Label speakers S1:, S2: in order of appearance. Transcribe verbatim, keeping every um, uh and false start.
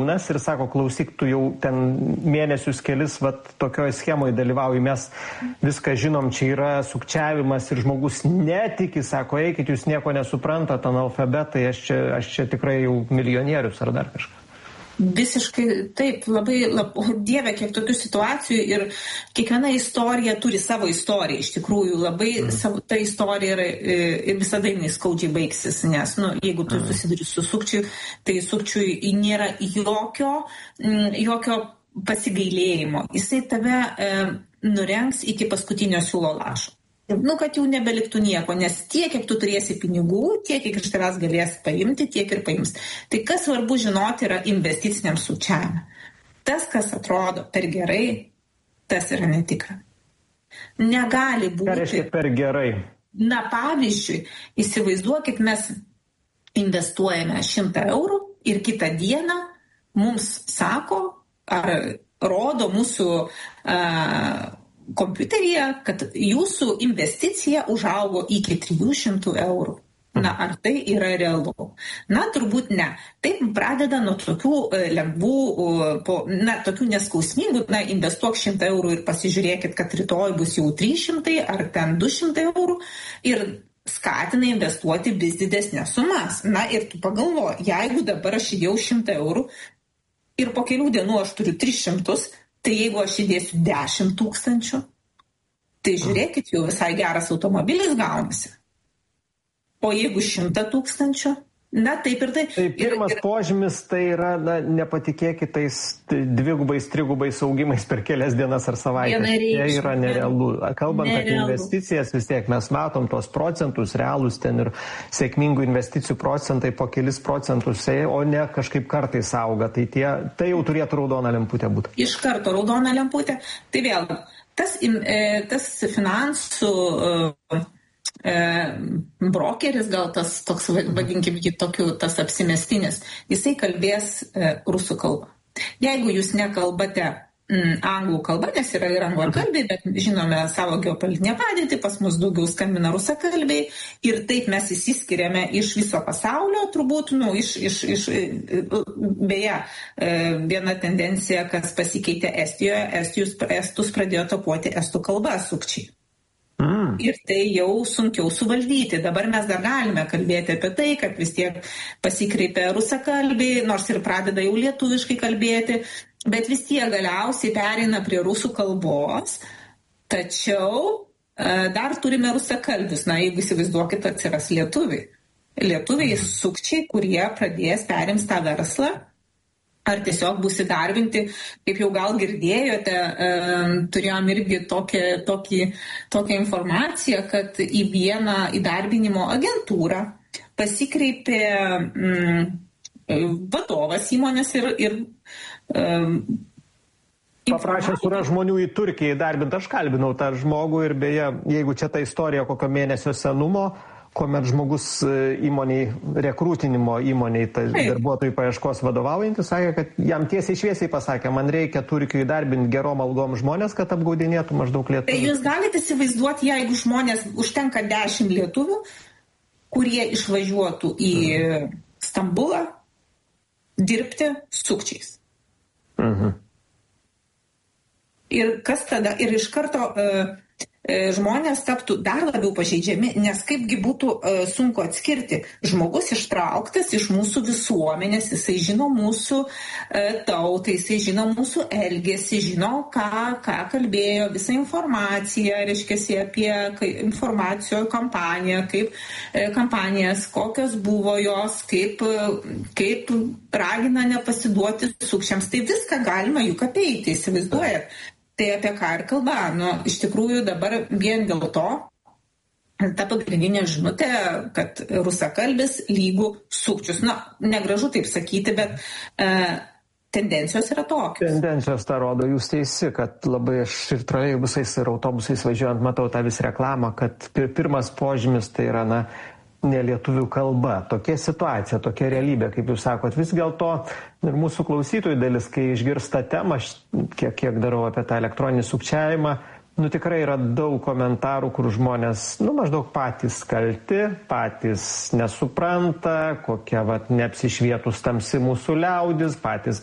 S1: pareigūnas ir sako, klausyk, tu jau ten mėnesius kelis vat, tokioj schemoje dalyvauji, mes viską žinom, čia yra sukčiavimas ir žmogus netiki, sako, eikit, jūs nieko nesuprantat, analfabetai, aš čia, aš čia tikrai jau milijonierius ar dar kažką.
S2: Visiškai taip, labai, lab, o Dieve, kiek tokių situacijų ir kiekviena istorija turi savo istoriją, iš tikrųjų labai mm. savo, ta istorija yra, ir visada jinai skaudžiai baigsis, nes nu, jeigu tu mm. susiduri su sukčiu, tai sukčiui nėra jokio, jokio pasigailėjimo, jisai tave e, nurengs iki paskutinio siūlo lašo. Nu, kad jau nebeliktų nieko, nes tiek, kiek tu turėsi pinigų, tiek, kiek iš tavęs galės paimti, tiek ir paims. Tai kas svarbu žinoti yra investiciniam sukčiavime. Tas, kas atrodo per gerai, tas yra netikra. Negali būti...
S1: Ką reiškia per gerai?
S2: Na, pavyzdžiui, įsivaizduokit, mes investuojame šimtą eurų ir kitą dieną mums sako, ar rodo mūsų... Uh, kompiuteryje, kad jūsų investicija užaugo iki trijų šimtų eurų. Na, ar tai yra realu? Na, turbūt ne. Taip pradeda nuo tokių lengvų, po, na, tokių neskausmingų, na, investuok šimtą eurų ir pasižiūrėkit, kad rytoj bus jau trys šimtai ar ten du šimtai eurų ir skatina investuoti vis didesnės sumas. Na, ir tu pagalvo, jeigu dabar aš įdėjau šimtą eurų ir po kelių dienų aš turiu tris šimtus, tai jeigu aš įdėsiu dešimt tūkstančių, tai žiūrėkit, jau visai geras automobilis gaunasi. O jeigu šimtą tūkstančių, na taip ir tai.
S1: Tai pirmas ir, ir... požymis tai yra, na, nepatikėkit tais dvigubais, trigubais augimais per kelias dienas ar savaitės. Tai yra nerealu. Kalbant nerealu. Apie investicijas, vis tiek mes matom tos procentus, realus ten ir sėkmingų investicijų procentai po kelis procentus, o ne kažkaip kartais auga. Tai, tie, tai jau turėtų raudona lemputė būti.
S2: Iš karto raudona lemputė. Tai vėl, tas, tas finansų... brokeris, gal tas toks, vadinkim, tokiu, tas apsimestinis, jisai kalbės e, rusų kalbą. Jeigu jūs nekalbate mm, anglų kalbą, nes yra ir anglakalbiai, bet žinome savo geopolitinę padėtį, pas mus daugiau skambina rusakalbiai ir taip mes įsiskiriame iš viso pasaulio, turbūt, nu, iš, iš, iš beje, e, viena tendencija, kas pasikeitė Estijoje, Estijus, estus pradėjo tapuoti estų kalba sukčiai. Mm. Ir tai jau sunkiau suvaldyti. Dabar mes dar galime kalbėti apie tai, kad vis tiek pasikreipia rusakalbiai, nors ir pradeda jau lietuviškai kalbėti, bet vis tiek galiausiai pereina prie rusų kalbos. Tačiau e, dar turime rusakalbius. Na, jeigu įsivaizduokit, atsiras lietuviai. Lietuviai sukčiai, kurie pradės perims tą verslą. Ar tiesiog bus įdarbinti, kaip jau gal girdėjote, e, turėjom irgi tokią, tokį, tokią informaciją, kad į vieną įdarbinimo agentūrą pasikreipė mm, vadovas įmonės ir... ir e,
S1: paprašė surasti žmonių į Turkiją įdarbinti. Aš kalbinau tą žmogų ir beje, jeigu čia ta istorija kokio mėnesio senumo, kuomet žmogus įmoniai, rekrūtinimo įmoniai, tai darbuotojų paieškos vadovaujantis, sakė, kad jam tiesiai šviesiai pasakė, man reikia Turkijų įdarbinti gerom algom žmonės, kad apgaudinėtų maždaug lietuvių.
S2: Tai jūs galite įsivaizduoti, jeigu žmonės užtenka dešimt lietuvių, kurie išvažiuotų į Stambulą dirbti sukčiais.
S1: Mhm.
S2: Ir kas tada? Ir iš karto... Uh, žmonės taptų dar labiau pažeidžiami, nes kaipgi būtų uh, sunku atskirti. Žmogus ištrauktas iš mūsų visuomenės, jisai žino mūsų uh, tautą, jisai žino mūsų elgesį, žino, ką, ką kalbėjo, visą informaciją, reiškia, apie informacijos kampaniją, kaip uh, kampanijas, kokios buvo jos, kaip, uh, kaip ragina nepasiduoti sukčiams. Tai viską galima juk apeiti, įsivaizduojat. Tai apie ką ir kalba. Nu, iš tikrųjų dabar vien dėl to ta pagrindinė žinutė, kad rusakalbis lygų sukčius. Na, negražu taip sakyti, bet e, tendencijos yra tokios.
S1: Tendencijos tą rodo, jūs teisi, kad labai aš ir troleibusais ir autobusais važiuojant matau tą vis reklamą, kad pirmas požymis tai yra, na, ne lietuvių kalba. Tokia situacija, tokia realybė, kaip jūs sakot. Vis dėlto ir mūsų klausytojų dalis, kai išgirsta temą, kiek, kiek darau apie tą elektroninį sukčiavimą, nu tikrai yra daug komentarų, kur žmonės, nu maždaug patys kalti, patys nesupranta, kokia vat neapsišvietus tamsi mūsų liaudis, patys